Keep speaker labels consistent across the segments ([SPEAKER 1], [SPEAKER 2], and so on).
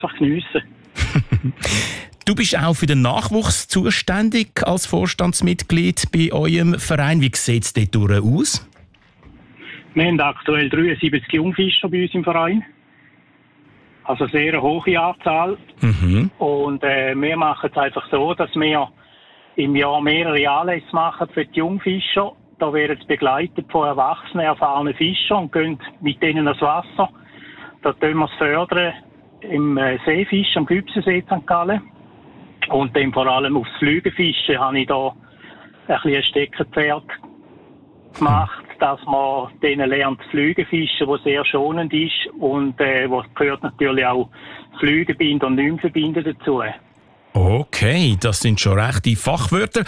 [SPEAKER 1] einfach geniessen.
[SPEAKER 2] Du bist auch für den Nachwuchs zuständig als Vorstandsmitglied bei eurem Verein. Wie sieht es dort aus?
[SPEAKER 1] Wir haben aktuell 73 Jungfischer bei uns im Verein. Also sehr eine hohe Anzahl. Und wir machen es einfach so, dass wir im Jahr mehrere Anlässe machen für die Jungfischer. Da werden sie begleitet von erwachsenen, erfahrenen Fischern und gehen mit denen ans Wasser. Da tun wir es fördern im Seefisch am Gübsensee St. Gallen. Und dann vor allem aufs Flügelfischen habe ich da ein Steckenpferd gemacht, dass man denen lernt Flügelfischen, was sehr schonend ist und wo gehört natürlich auch Flügelbinder und Nymphenbinder dazu.
[SPEAKER 2] Okay, das sind schon rechte Fachwörter.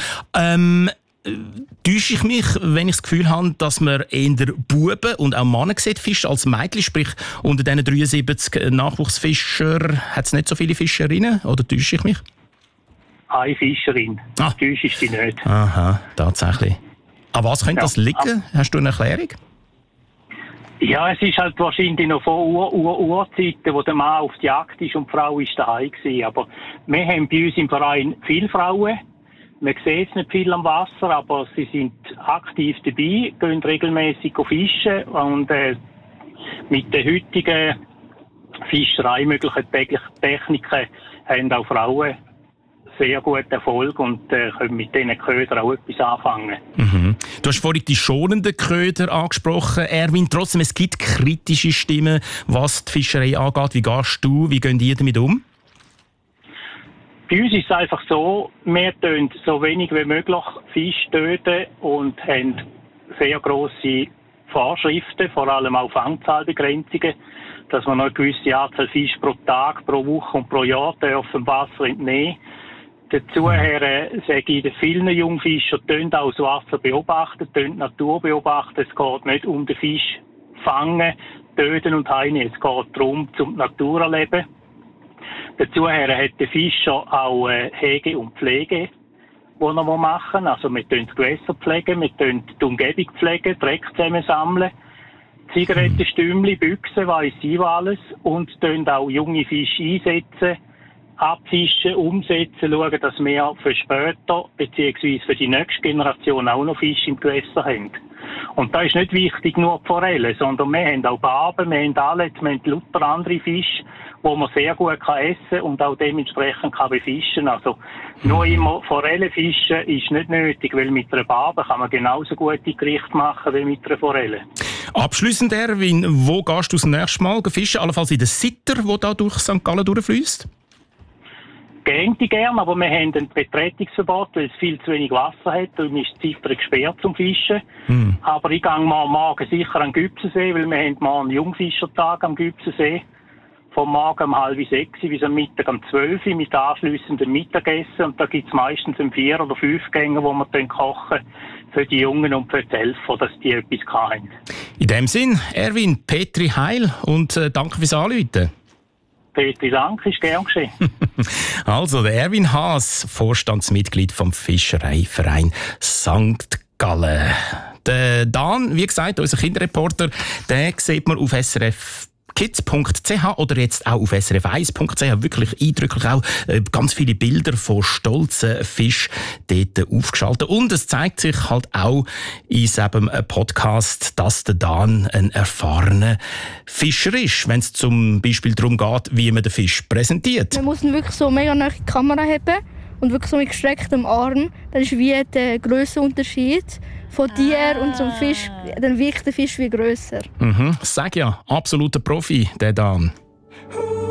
[SPEAKER 2] Täusche ich mich, wenn ich das Gefühl habe, dass man eher Buben und auch Männer sieht, Fische als Mädchen, sprich unter diesen 73 Nachwuchsfischern hat es nicht so viele Fischerinnen, oder täusche ich mich?
[SPEAKER 1] Eine Fischerin, täusche ich dich nicht.
[SPEAKER 2] Aha, tatsächlich. An was könnte das liegen? Hast du eine Erklärung?
[SPEAKER 1] Ja, es ist halt wahrscheinlich noch von Urzeiten, wo der Mann auf die Jagd ist und die Frau ist daheim gewesen. Aber wir haben bei uns im Verein viele Frauen. Man sieht es nicht viel am Wasser, aber sie sind aktiv dabei, gehen regelmäßig fischen und mit den heutigen Fischereimöglichen Techniken haben auch Frauen sehr guten Erfolg und können mit diesen Ködern auch etwas anfangen.
[SPEAKER 2] Du hast vorhin die schonenden Köder angesprochen, Erwin. Trotzdem, es gibt kritische Stimmen, was die Fischerei angeht. Wie gehst du, wie gehen die damit um?
[SPEAKER 1] Bei uns ist es einfach so, wir töten so wenig wie möglich Fisch töten und haben sehr grosse Vorschriften, vor allem auch Fangzahlbegrenzungen, dass wir noch eine gewisse Anzahl Fisch pro Tag, pro Woche und pro Jahr dürfen Wasser entnehmen. Dazu sage ich, dass viele Jungfischer auch das Wasser beobachten, die Natur beobachten. Es geht nicht um den Fisch fangen, töten und heimnehmen. Es geht darum, zum Natur erleben. Dazu hat der Fischer auch Hege und Pflege, die er machen. Also wir pflegen das Gewässer pflegen, wir pflegen die Umgebung pflegen, Dreck zusammensammeln, Zigarettenstümmli, Büchsen, weiss ich alles und auch junge Fische einsetzen, abfischen, umsetzen, schauen, dass wir für später bzw. für die nächste Generation auch noch Fische im Gewässer haben. Und da ist nicht wichtig nur die Forelle, sondern wir haben auch Barben, wir haben Allets, wir haben lauter andere Fische, die man sehr gut essen kann und auch dementsprechend kann befischen. Also nur immer Forelle fischen ist nicht nötig, weil mit einer Barbe kann man genauso gute Gerichte machen wie mit einer Forelle.
[SPEAKER 2] Abschliessend, Erwin, wo gehst du das nächste Mal fischen? Allenfalls in den Sitter, der da durch St. Gallen durchfließt?
[SPEAKER 1] Gähnte gern, aber wir haben ein Betretungsverbot, weil es viel zu wenig Wasser hat. Darum ist die Ziffer gesperrt zum Fischen. Aber ich gehe morgen sicher an den Gübsensee, weil wir haben morgen einen Jungfischertag am Gübsensee. Vom Morgen um 5:30 bis am Mittag um 12 Uhr mit anschliessendem Mittagessen. Und da gibt es meistens 4 oder 5 Gänge, wo wir dann kochen für die Jungen und für die Helfer, dass die etwas haben. In
[SPEAKER 2] dem Sinn, Erwin, Petri Heil und danke fürs Anrufen.
[SPEAKER 1] Petri, danke, ist gern geschehen.
[SPEAKER 2] Also, der Erwin Haas, Vorstandsmitglied vom Fischereiverein St. Gallen. Der Dan, wie gesagt, unser Kinderreporter, den sieht man auf SRF kids.ch oder jetzt auch auf srf1.ch. Wirklich eindrücklich auch ganz viele Bilder von stolzen Fischen dort aufgeschaltet. Und es zeigt sich halt auch in diesem Podcast, dass der Dan ein erfahrener Fischer ist, wenn es zum Beispiel darum geht, wie man den Fisch präsentiert.
[SPEAKER 3] Man muss ihn wirklich so mega nahe in die Kamera haben und wirklich so mit gestrecktem Arm. Das ist wie der Grössenunterschied von dir und zum Fisch, dann wirkt der Fisch wie grösser.
[SPEAKER 2] Sag ja, absoluter Profi, der Dan.